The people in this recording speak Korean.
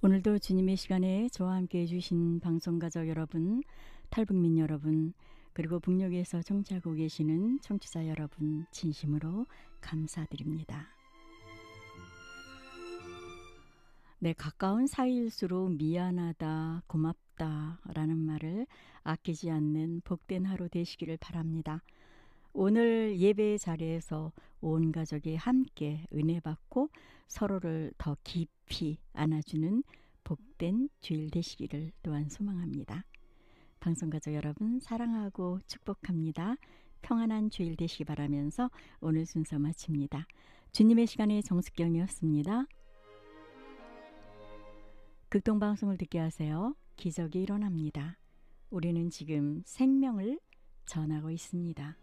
오늘도 주님의 시간에 저와 함께 해주신 방송가족 여러분, 탈북민 여러분, 그리고 북녘에서 청취하고 계시는 청취자 여러분 진심으로 감사드립니다. 네, 가까운 사이일수록 미안하다, 고맙다 라는 말을 아끼지 않는 복된 하루 되시기를 바랍니다. 오늘 예배의 자리에서 온 가족이 함께 은혜 받고 서로를 더 깊이 안아주는 복된 주일 되시기를 또한 소망합니다. 방송가족 여러분 사랑하고 축복합니다. 평안한 주일 되시기 바라면서 오늘 순서 마칩니다. 주님의 시간에 정숙경이었습니다. 극동방송을 듣게 하세요. 기적이 일어납니다. 우리는 지금 생명을 전하고 있습니다.